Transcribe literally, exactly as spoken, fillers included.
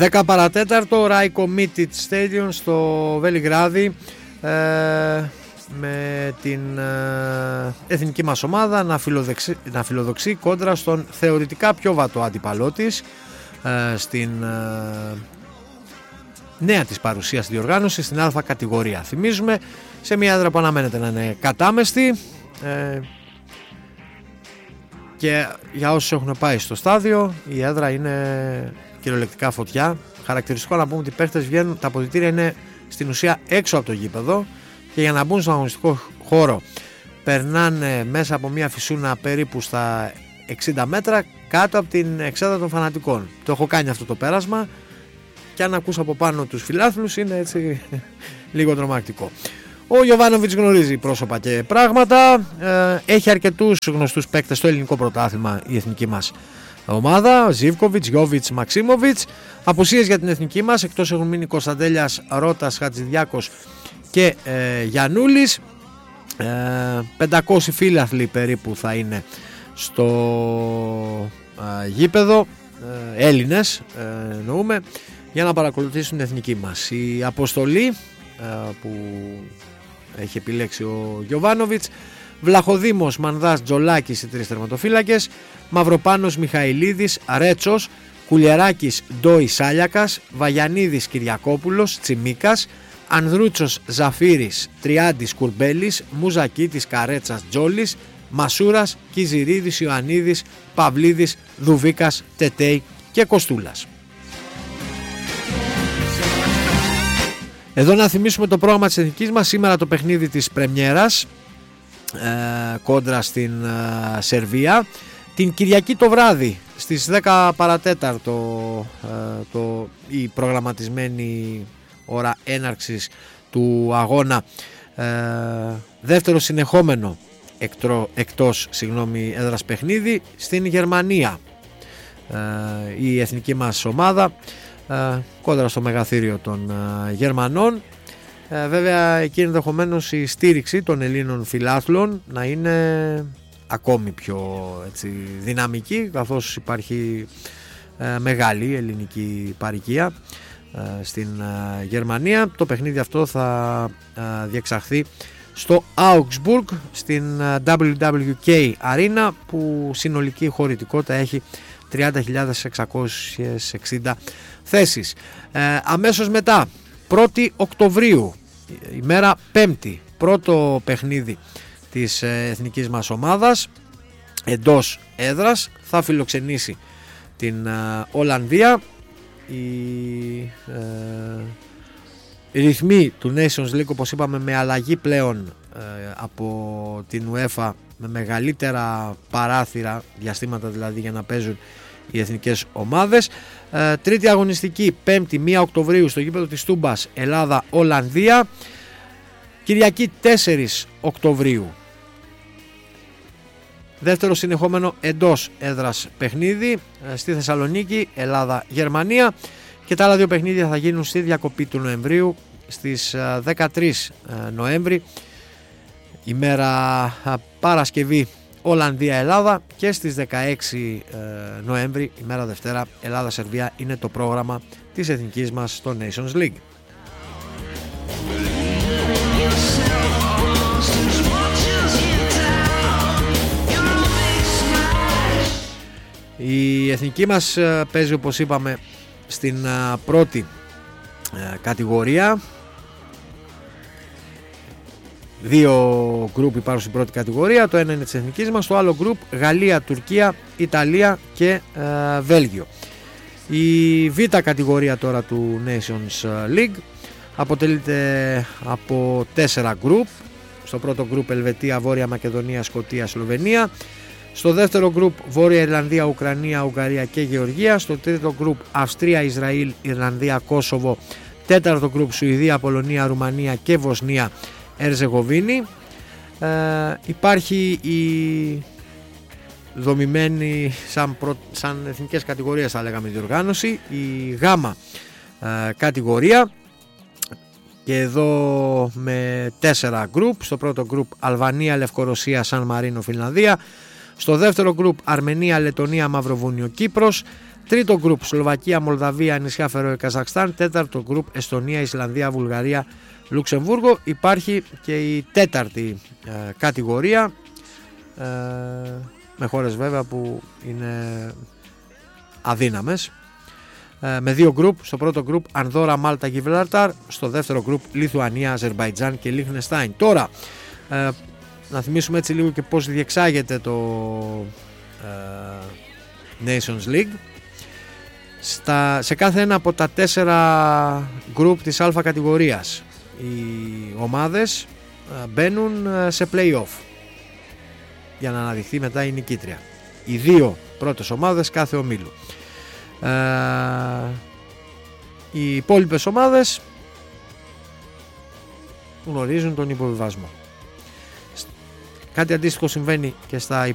δέκα παρατέταρτο Ράικο Μίτιτ Stadium στο Βελιγράδι, ε, με την ε, εθνική μας ομάδα να, να φιλοδοξεί κόντρα στον θεωρητικά πιο βατό αντίπαλό της, ε, στην ε, νέα της παρουσία στη διοργάνωση, στην Α κατηγορία. Θυμίζουμε, σε μια έδρα που αναμένεται να είναι κατάμεστη, ε, και για όσους έχουν πάει στο στάδιο, η έδρα είναι κυριολεκτικά φωτιά. Χαρακτηριστικό να πούμε ότι οι παίχτες βγαίνουν, τα αποδυτήρια είναι στην ουσία έξω από το γήπεδο, και για να μπουν στον αγωνιστικό χώρο περνάνε μέσα από μια φυσούνα περίπου στα εξήντα μέτρα κάτω από την εξέδρα των φανατικών. Το έχω κάνει αυτό το πέρασμα, και αν ακούς από πάνω τους φιλάθλους είναι έτσι λίγο τρομακτικό. Ο Γιοβάνοβιτς γνωρίζει πρόσωπα και πράγματα, έχει αρκετούς γνωστούς παίκτες στο ελληνικό πρωτάθλημα η εθνική μας ομάδα, Ζίβκοβιτς, Γιόβιτς, Μαξίμοβιτς. Απουσίες για την εθνική μας, εκτός έχουν μείνει Κωνσταντέλιας, Ρώτας, Χατζηδιάκος και ε, Γιαννούλης. ε, πεντακόσιοι φίλαθλοι περίπου θα είναι στο ε, γήπεδο, ε, Έλληνες ε, εννοούμε, για να παρακολουθήσουν την εθνική μας. Η αποστολή ε, που έχει επιλέξει ο Γιοβάνοβιτς: Βλαχοδήμος, Μανδάς, Τζολάκης οι τρεις τερματοφύλακες, Μαυροπάνος, Μιχαηλίδης, Ρέτσος, Κουλιεράκης, Ντόι, Σάλιακας, Βαγιανίδης, Κυριακόπουλος, Τσιμίκας, Ανδρούτσος, Ζαφύρης, Τριάντης, Κουρμπέλης, Μουζακίτης, Καρέτσας, Τζόλης, Μασούρας, Κιζηρίδης, Ιωαννίδης, Παυλίδης, Δουβίκας, Τετέι και Κοστούλας. Εδώ να θυμίσουμε το πρόγραμμα της εθνικής μας. Σήμερα το παιχνίδι της πρεμιέρας, ε, κόντρα στην ε, Σερβία. Την Κυριακή το βράδυ στις δέκα παρατέταρτο ε, το, η προγραμματισμένη ώρα έναρξης του αγώνα, ε, δεύτερο συνεχόμενο εκτρό, εκτός συγγνώμη, έδρας παιχνίδι στην Γερμανία. Ε, η εθνική μας ομάδα ε, κόντρα στο μεγαθύριο των ε, Γερμανών. Ε, βέβαια εκεί ενδεχομένως η στήριξη των Ελλήνων φιλάθλων να είναι ακόμη πιο έτσι, δυναμική, καθώς υπάρχει ε, μεγάλη ελληνική παροικία ε, στην ε, Γερμανία. Το παιχνίδι αυτό θα ε, διεξαχθεί στο Augsburg, στην ε, ντάμπλιου ντάμπλιου κέι Arena, που συνολική χωρητικότητα έχει τριάντα χιλιάδες εξακόσιες εξήντα θέσεις. Ε, αμέσως μετά, πρώτη Οκτωβρίου, ημέρα Πέμπτη, πρώτο παιχνίδι της εθνικής μας ομάδας εντός έδρας, θα φιλοξενήσει την uh, Ολλανδία. Οι uh, ρυθμοί του Nations League, όπως είπαμε, με αλλαγή πλέον uh, από την UEFA, με μεγαλύτερα παράθυρα, διαστήματα δηλαδή, για να παίζουν οι εθνικές ομάδες. Uh, τρίτη αγωνιστική Πέμπτη πρώτη Οκτωβρίου στο γήπεδο της Τούμπας, Ελλάδα-Ολλανδία. Κυριακή τέσσερις Οκτωβρίου, δεύτερο συνεχόμενο εντός έδρας παιχνίδι στη Θεσσαλονίκη, Ελλάδα-Γερμανία, και τα άλλα δύο παιχνίδια θα γίνουν στη διακοπή του Νοεμβρίου, στις δεκατρείς Νοέμβρη, ημέρα Παρασκευή, Ολλανδία-Ελλάδα, και στις δεκαέξι Νοέμβρη, ημέρα Δευτέρα, Ελλάδα-Σερβία είναι το πρόγραμμα της εθνικής μας στο Nations League. Η εθνική μας παίζει, όπως είπαμε, στην πρώτη κατηγορία. Δύο γκρουπ υπάρχουν στην πρώτη κατηγορία. Το ένα είναι της εθνικής μας, το άλλο γκρουπ Γαλλία, Τουρκία, Ιταλία και ε, Βέλγιο. Η β' κατηγορία τώρα του Nations League αποτελείται από τέσσερα γκρουπ. Στο πρώτο γκρουπ Ελβετία, Βόρεια Μακεδονία, Σκωτία, Σλοβενία. Στο δεύτερο γκρουπ Βόρεια Ιρλανδία, Ουκρανία, Ουγγαρία και Γεωργία. Στο τρίτο γκρουπ Αυστρία, Ισραήλ, Ιρλανδία, Κόσοβο. Τέταρτο γκρουπ Σουηδία, Πολωνία, Ρουμανία και Βοσνία Ερζεγοβίνη. Ε, υπάρχει η δομημένη σαν, προ, σαν εθνικές κατηγορίες, θα λέγαμε, διοργάνωση, η γάμα ε, κατηγορία, και εδώ με τέσσερα γκρουπ. Στο πρώτο γκρουπ Αλβανία, Λευκορωσία, Σαν Μαρίνο, Φινλανδία. Στο δεύτερο γκρουπ Αρμενία, Λετονία, Μαυροβούνιο, Κύπρος. Τρίτο γκρουπ Σλοβακία, Μολδαβία, νησιά Φερόε, Καζακστάν. Τέταρτο γκρουπ Εστονία, Ισλανδία, Βουλγαρία, Λουξεμβούργο. Υπάρχει και η τέταρτη ε, κατηγορία ε, με χώρες βέβαια που είναι αδύναμες, ε, με δύο γκρουπ. Στο πρώτο γκρουπ Ανδόρα, Μάλτα, Γιβραλτάρ. Στο δεύτερο γκρουπ Λιθουανία, Αζερμπαϊτζάν και Λιχτενστάιν. Τώρα ε, να θυμίσουμε έτσι λίγο και πώς διεξάγεται το ε, Nations League. Στα, σε κάθε ένα από τα τέσσερα γκρουπ της Α κατηγορίας οι ομάδες ε, μπαίνουν σε play-off για να αναδειχθεί μετά η νικήτρια. Οι δύο πρώτες ομάδες κάθε ομίλου. Ε, οι υπόλοιπες ομάδες γνωρίζουν τον υποβιβασμό. Κάτι αντίστοιχο συμβαίνει και στα